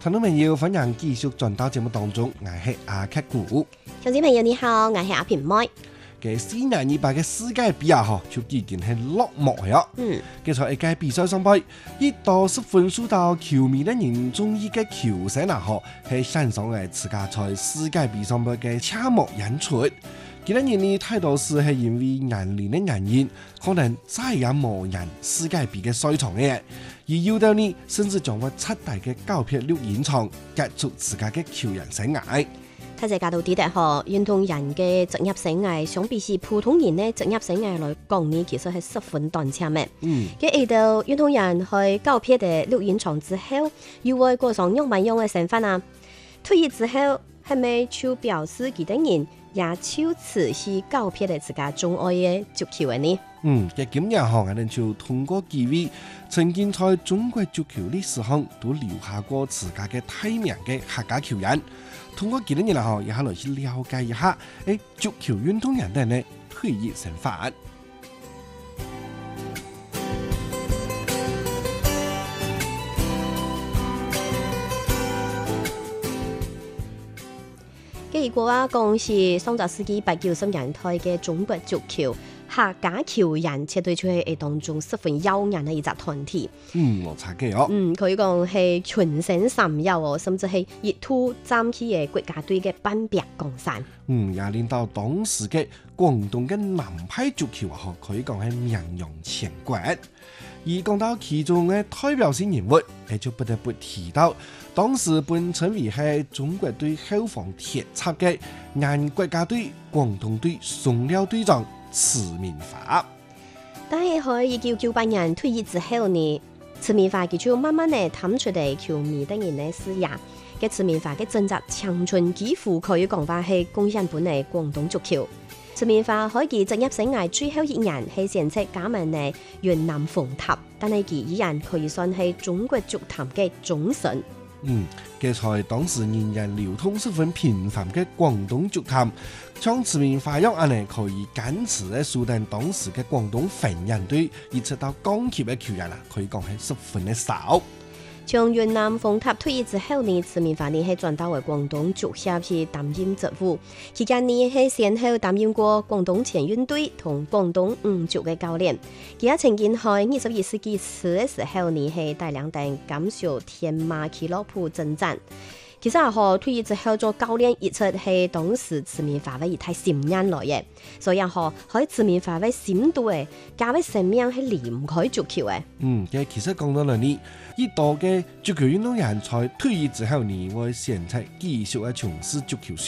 聽眾朋友，歡迎繼續轉到節目當中，我係阿克古。 聽眾朋友你好，我係阿平妹。 嘅4年2班嘅世界杯啊，就已經係落幕咗。嘅在一屆比賽上邊，一度是分數到球迷的人中意嘅球星啊，係欣賞嘅自家在世界杯上邊嘅切莫演出。幾多年呢，太多時係因為年齡的原因，可能再也冇人世界杯嘅賽場嘅，而有的呢，甚至將會徹底嘅告別錄影廠，結束自家嘅球員生涯。 睇隻角度睇得運動員嘅職業生涯相比起普通人嘅職業生涯來講呢，其實係十分短暫嘅。喺到運動員去告別嘅錄影廠之後，又會過上樣唔樣嘅身份啊？退役之後係咪就表示幾多人也就此去告別了自家鍾愛嘅足球嘅呢？ 嘅今日我哋就通過幾位曾經在中國足球歷史上都留下過自家嘅大名嘅客家球員，通過幾多年啦，也下來去了解一下足球運動員的呢退役生活。 如果話講是上個世紀80年代嘅中國足球客家球員，絕對就係當中十分耀眼嘅一隻團體。 我查嘅可以講係全身閃耀甚至係一吐站起嘅國家隊嘅半壁江山。也令到當時嘅廣東嘅南派足球可以講係名揚全國。而講到其中嘅代表性人物，就不得不提到當時被稱為係中國隊後防鐵閘嘅原國家隊廣東隊松遼隊長池明華。 但係喺1998年退役之後呢，池明華佢就慢慢地探出嚟球迷的人的視野。嘅池明華嘅整個青春幾乎可以講話係貢獻本嚟廣東足球。池明華喺佢職業生涯最後一年係選擇加盟嘅雲南鳳塔，但係佢依然可以算係中國足壇嘅忠臣。 嘅在當時人人流通十分頻繁嘅廣東足壇，像池明華樣安可以堅持嘅數定當時嘅廣東飛人隊，一直到降級嘅球員可以講係十分嘅少。 從雲南鳳塔退役之後呢，池明華呢係轉到為廣東足協去擔任職務，期間呢係先後擔任過廣東前運隊同廣東五足嘅教練。佢也曾經喺21世紀初嘅時候呢係帶領隊甘肅天馬俱樂部征戰。其實退役之後做教練一直係當時池明華嘅一太10年來嘅，所以喺池明華嘅深度嘅加嘅生命係離唔開足球嘅。 其實講到呢，一度嘅足球運動員在退役之後呢，會選擇繼續從事足球。